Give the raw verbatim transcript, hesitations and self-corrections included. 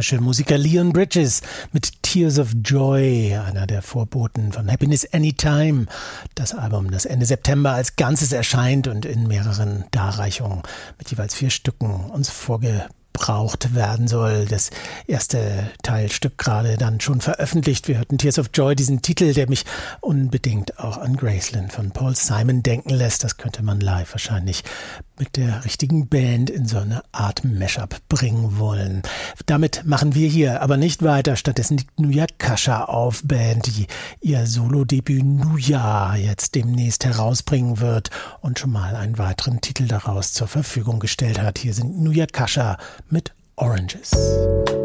amerikanische Musiker Leon Bridges mit Tears of Joy, einer der Vorboten von Happiness Anytime. Das Album, das Ende September als Ganzes erscheint und in mehreren Darreichungen mit jeweils vier Stücken uns vorgebracht werden soll. Das erste Teilstück gerade dann schon veröffentlicht. Wir hörten Tears of Joy, diesen Titel, der mich unbedingt auch an Graceland von Paul Simon denken lässt. Das könnte man live wahrscheinlich mit der richtigen Band in so eine Art Mashup bringen wollen. Damit machen wir hier aber nicht weiter. Stattdessen liegt Nuyakasha auf, Band, die ihr Solo-Debüt Nuya jetzt demnächst herausbringen wird und schon mal einen weiteren Titel daraus zur Verfügung gestellt hat. Hier sind Nuyakasha mit Oranges.